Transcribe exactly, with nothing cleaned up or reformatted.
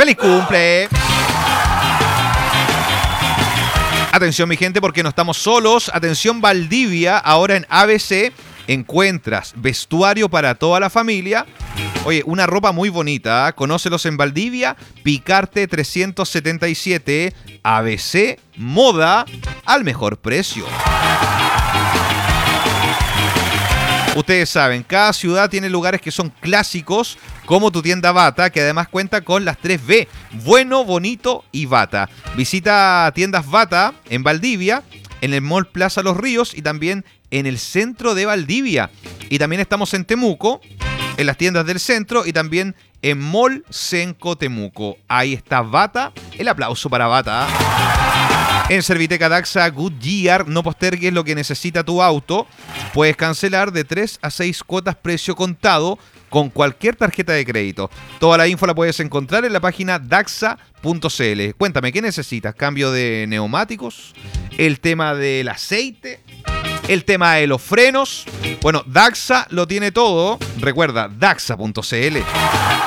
¡Feliz cumple! Atención, mi gente, porque no estamos solos. Atención, Valdivia, ahora en A B C encuentras vestuario para toda la familia. Oye, una ropa muy bonita, ¿eh? Conócelos en Valdivia, Picarte trescientos setenta y siete, A B C Moda al mejor precio. Ustedes saben, cada ciudad tiene lugares que son clásicos, como tu tienda Bata, que además cuenta con las tres B, bueno, bonito y Bata. Visita tiendas Bata en Valdivia, en el Mall Plaza Los Ríos y también en el centro de Valdivia. Y también estamos en Temuco, en las tiendas del centro y también en Mall Senco Temuco. Ahí está Bata, el aplauso para Bata. En Serviteca Daxa Goodyear, no postergues lo que necesita tu auto. Puedes cancelar de tres a seis cuotas precio contado con cualquier tarjeta de crédito. Toda la info la puedes encontrar en la página daxa punto c l. Cuéntame, ¿qué necesitas? ¿Cambio de neumáticos? ¿El tema del aceite? ¿El tema de los frenos? Bueno, Daxa lo tiene todo. Recuerda, daxa punto c l.